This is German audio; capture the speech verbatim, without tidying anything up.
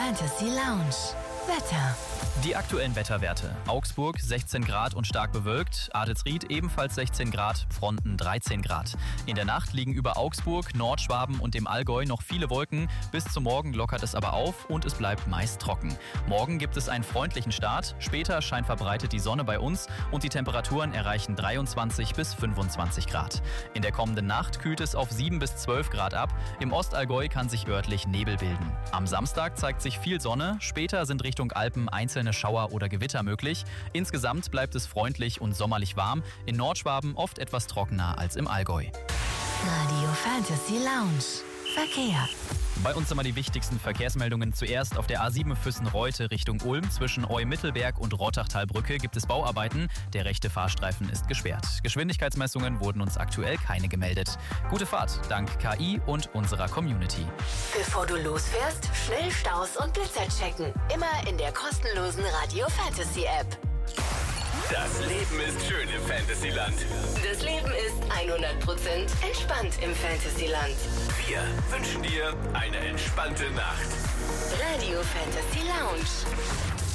Fantasy Lounge. Wetter. Die aktuellen Wetterwerte. Augsburg sechzehn Grad und stark bewölkt, Adelsried ebenfalls sechzehn Grad, Fronten dreizehn Grad. In der Nacht liegen über Augsburg, Nordschwaben und dem Allgäu noch viele Wolken. Bis zum Morgen lockert es aber auf und es bleibt meist trocken. Morgen gibt es einen freundlichen Start, später scheint verbreitet die Sonne bei uns und die Temperaturen erreichen dreiundzwanzig bis fünfundzwanzig Grad. In der kommenden Nacht kühlt es auf sieben bis zwölf Grad ab. Im Ostallgäu kann sich örtlich Nebel bilden. Am Samstag zeigt sich viel Sonne, später sind Richtung Alpen einzelne Schauer oder Gewitter möglich. Insgesamt bleibt es freundlich und sommerlich warm. In Nordschwaben oft etwas trockener als im Allgäu. Radio Fantasy Lounge. Verkehr. Bei uns immer die wichtigsten Verkehrsmeldungen. Zuerst auf der A sieben Füssen-Reute Richtung Ulm. Zwischen Eu-Mittelberg und Rottachtalbrücke gibt es Bauarbeiten. Der rechte Fahrstreifen ist gesperrt. Geschwindigkeitsmessungen wurden uns aktuell keine gemeldet. Gute Fahrt dank K I und unserer Community. Bevor du losfährst, schnell Staus und Blitzer checken. Immer in der kostenlosen Radio Fantasy App. Das Leben ist schön im Fantasyland. Das Leben ist hundert Prozent entspannt im Fantasyland. Wir wünschen dir eine entspannte Nacht. Radio Fantasy Lounge.